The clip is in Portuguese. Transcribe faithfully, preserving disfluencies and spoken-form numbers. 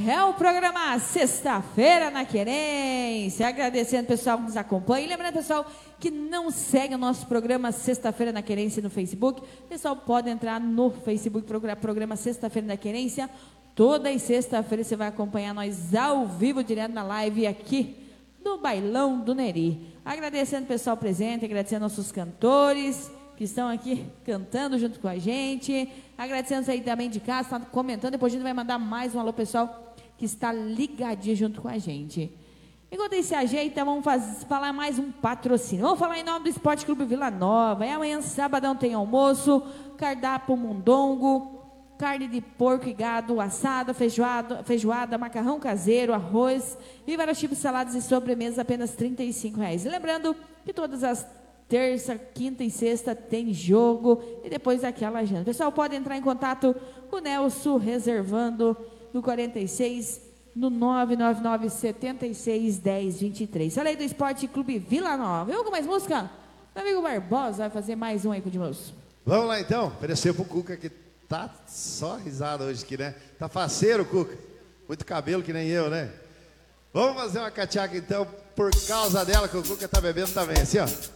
É o programa Sexta-feira na Querência. Agradecendo o pessoal que nos acompanha. E lembrando, pessoal, que não segue o nosso programa Sexta-feira na Querência no Facebook. O pessoal pode entrar no Facebook, procurar programa Sexta-feira na Querência. Toda sexta-feira você vai acompanhar nós ao vivo, direto na live aqui do Bailão do Neri. Agradecendo o pessoal presente, agradecendo nossos cantores que estão aqui cantando junto com a gente. Agradecendo aí também de casa, está comentando. Depois a gente vai mandar mais um alô, pessoal, que está ligadinho junto com a gente. Enquanto aí se ajeita, vamos fazer, falar mais um patrocínio. Vamos falar em nome do Esporte Clube Vila Nova. É amanhã, sabadão, tem almoço, cardápio mundongo, carne de porco e gado assada, feijoada, feijoada, macarrão caseiro, arroz e vários tipos de saladas e sobremesas, apenas trinta e cinco reais. E lembrando que todas as terça, quinta e sexta tem jogo e depois aquela janta. Pessoal, pode entrar em contato com o Nelson reservando no quarenta e seis, no nove nove nove, setenta e seis, dez, vinte e três. Falei do Esporte Clube Vila Nova. Vamos com mais música? Meu amigo Barbosa vai fazer mais um aí com o moço. Vamos lá então, oferecer pro Cuca que tá só risada hoje aqui, né? Tá faceiro, Cuca. Muito cabelo que nem eu, né? Vamos fazer uma cachaca então, por causa dela que o Cuca tá bebendo também, assim ó.